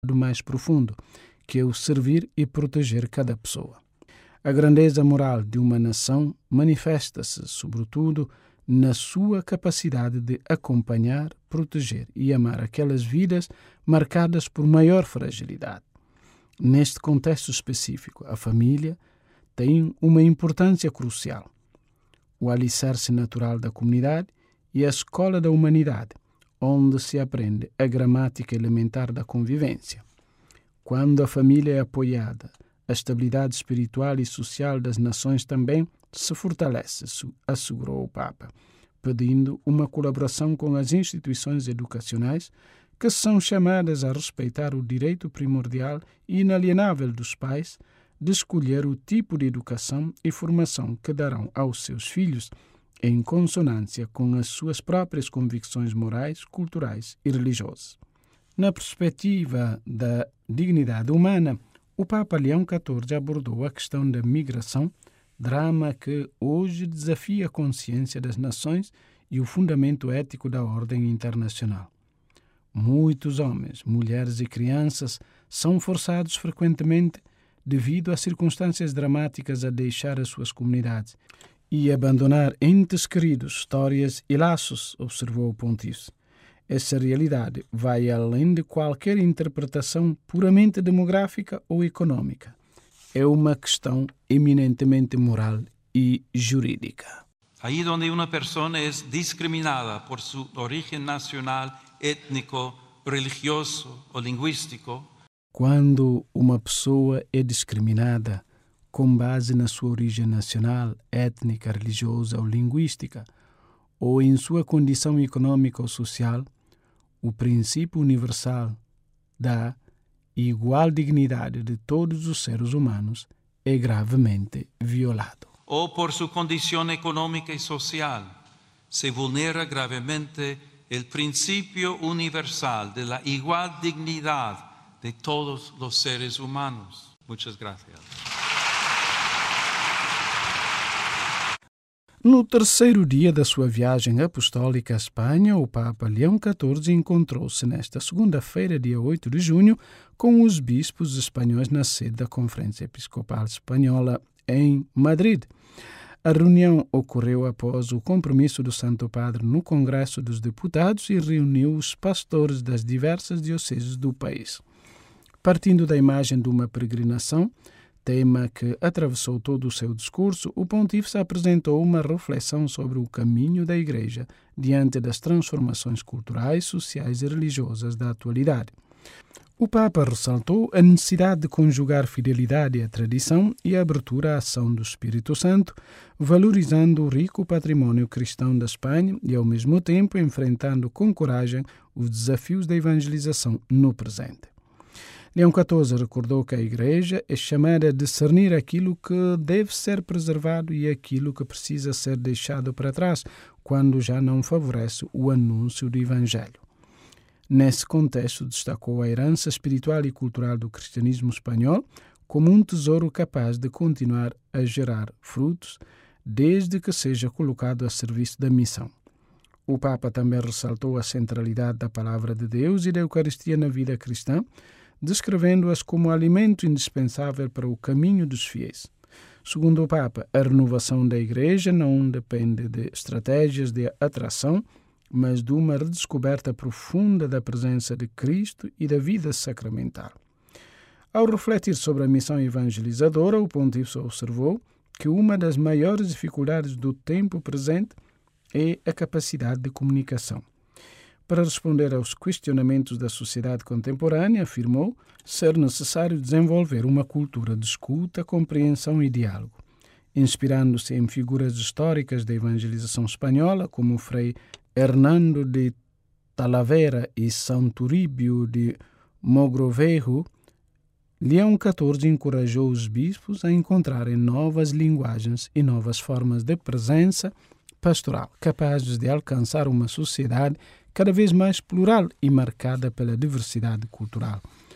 do mais profundo, que é o servir e proteger cada pessoa. A grandeza moral de uma nação manifesta-se, sobretudo, na sua capacidade de acompanhar, proteger e amar aquelas vidas marcadas por maior fragilidade. Neste contexto específico, a família tem uma importância crucial. O alicerce natural da comunidade e a escola da humanidade, onde se aprende a gramática elementar da convivência. Quando a família é apoiada, a estabilidade espiritual e social das nações também se fortalece, assegurou o Papa, pedindo uma colaboração com as instituições educacionais que são chamadas a respeitar o direito primordial e inalienável dos pais de escolher o tipo de educação e formação que darão aos seus filhos em consonância com as suas próprias convicções morais, culturais e religiosas. Na perspectiva da dignidade humana, o Papa Leão XIV abordou a questão da migração, drama que hoje desafia a consciência das nações e o fundamento ético da ordem internacional. Muitos homens, mulheres e crianças são forçados frequentemente, devido a circunstâncias dramáticas, a deixar as suas comunidades e abandonar entes queridos, histórias e laços, observou o Pontífice. Essa realidade vai além de qualquer interpretação puramente demográfica ou econômica. É uma questão eminentemente moral e jurídica. Ahí donde una persona es discriminada por su origen nacional, étnico, religioso o lingüístico. Quando uma pessoa é discriminada com base na sua origem nacional, étnica, religiosa ou linguística, ou em sua condição econômica ou social, o princípio universal da igual dignidade de todos os seres humanos é gravemente violado. O por su condición económica y social, se vulnera gravemente el principio universal de la igual dignidad de todos los seres humanos. Muchas gracias. No terceiro dia da sua viagem apostólica à Espanha, o Papa Leão XIV encontrou-se nesta segunda-feira, dia 8 de junho, com os bispos espanhóis na sede da Conferência Episcopal Espanhola em Madrid. A reunião ocorreu após o compromisso do Santo Padre no Congresso dos Deputados e reuniu os pastores das diversas dioceses do país. Partindo da imagem de uma peregrinação, tema que atravessou todo o seu discurso, o Pontífice apresentou uma reflexão sobre o caminho da Igreja diante das transformações culturais, sociais e religiosas da atualidade. O Papa ressaltou a necessidade de conjugar fidelidade à tradição e a abertura à ação do Espírito Santo, valorizando o rico património cristão da Espanha e, ao mesmo tempo, enfrentando com coragem os desafios da evangelização no presente. Leão XIV recordou que a Igreja é chamada a discernir aquilo que deve ser preservado e aquilo que precisa ser deixado para trás, quando já não favorece o anúncio do Evangelho. Nesse contexto, destacou a herança espiritual e cultural do cristianismo espanhol como um tesouro capaz de continuar a gerar frutos, desde que seja colocado a serviço da missão. O Papa também ressaltou a centralidade da Palavra de Deus e da Eucaristia na vida cristã, descrevendo-as como alimento indispensável para o caminho dos fiéis. Segundo o Papa, a renovação da Igreja não depende de estratégias de atração, mas de uma redescoberta profunda da presença de Cristo e da vida sacramental. Ao refletir sobre a missão evangelizadora, o Pontífice observou que uma das maiores dificuldades do tempo presente é a capacidade de comunicação. Para responder aos questionamentos da sociedade contemporânea, afirmou ser necessário desenvolver uma cultura de escuta, compreensão e diálogo. Inspirando-se em figuras históricas da evangelização espanhola, como Frei Hernando de Talavera e São Turíbio de Mogrovejo, Leão XIV encorajou os bispos a encontrarem novas linguagens e novas formas de presença pastoral, capazes de alcançar uma sociedade cada vez mais plural e marcada pela diversidade cultural.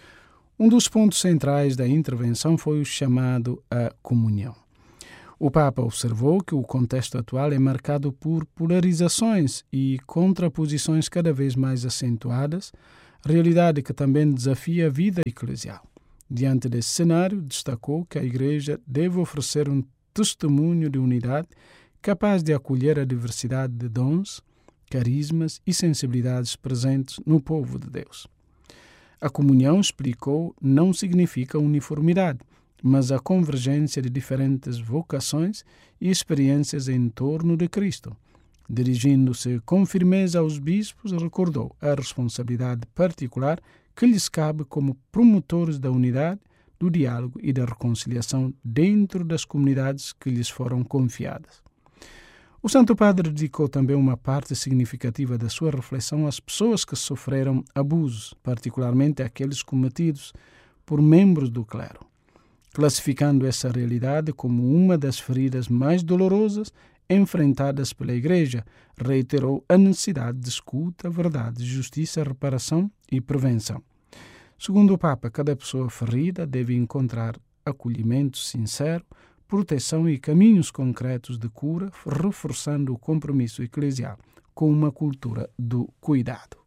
Um dos pontos centrais da intervenção foi o chamado à comunhão. O Papa observou que o contexto atual é marcado por polarizações e contraposições cada vez mais acentuadas, realidade que também desafia a vida eclesial. Diante desse cenário, destacou que a Igreja deve oferecer um testemunho de unidade capaz de acolher a diversidade de dons, carismas e sensibilidades presentes no povo de Deus. A comunhão, explicou, não significa uniformidade, mas a convergência de diferentes vocações e experiências em torno de Cristo. Dirigindo-se com firmeza aos bispos, recordou a responsabilidade particular que lhes cabe como promotores da unidade, do diálogo e da reconciliação dentro das comunidades que lhes foram confiadas. O Santo Padre dedicou também uma parte significativa da sua reflexão às pessoas que sofreram abusos, particularmente aqueles cometidos por membros do clero. Classificando essa realidade como uma das feridas mais dolorosas enfrentadas pela Igreja, reiterou a necessidade de escuta, verdade, justiça, reparação e prevenção. Segundo o Papa, cada pessoa ferida deve encontrar acolhimento sincero, proteção e caminhos concretos de cura, reforçando o compromisso eclesial com uma cultura do cuidado.